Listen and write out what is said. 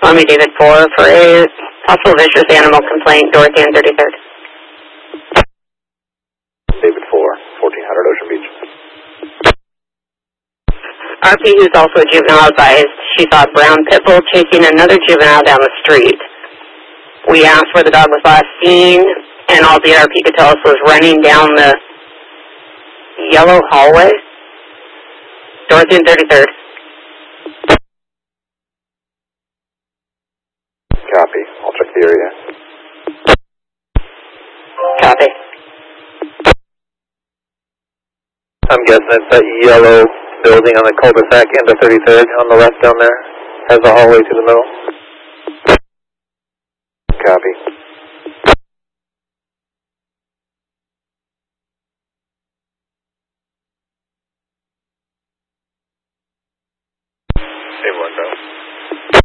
Army David 4 for a possible vicious animal complaint, Dorothy and 33rd. David 4, 1400 Ocean Beach. RP, who's also a juvenile, advised she saw a brown pit bull chasing another juvenile down the street. We asked where the dog was last seen, and all the RP could tell us was running down the yellow hallway. Dorothy and 33rd. Copy. I'll check the area. Copy. I'm guessing it's that yellow building on the cul-de-sac into 33rd on the left down there. Has a hallway to the middle. Copy. Same window.